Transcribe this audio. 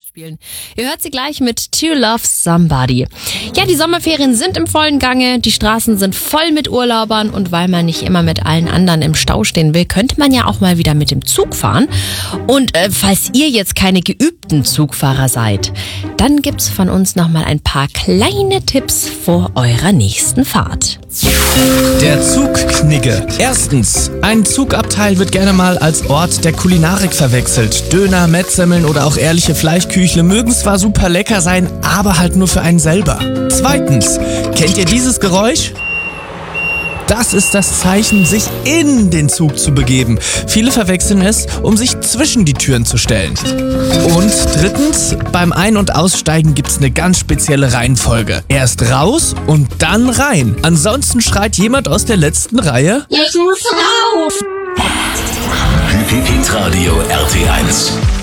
spielen. Ihr hört sie gleich mit To Love Somebody. Ja, die Sommerferien sind im vollen Gange, die Straßen sind voll mit Urlaubern und weil man nicht immer mit allen anderen im Stau stehen will, könnte man ja auch mal wieder mit dem Zug fahren. Und falls ihr jetzt keine geübten Zugfahrer seid, dann gibt's von uns nochmal ein paar kleine Tipps vor eurer nächsten Fahrt. Der Zugknigge. Erstens, ein Zugabteil wird gerne mal als Ort der Kulinarik verwechselt. Döner, Mettsemmeln oder auch ehrliche Fleischküchle mögen zwar super lecker sein, aber halt nur für einen selber. Zweitens, kennt ihr dieses Geräusch? Das ist das Zeichen, sich in den Zug zu begeben. Viele verwechseln es, um sich zwischen die Türen zu stellen. Und drittens, beim Ein- und Aussteigen gibt's eine ganz spezielle Reihenfolge. Erst raus und dann rein. Ansonsten schreit jemand aus der letzten Reihe: Ich muss raus! Hitradio RT1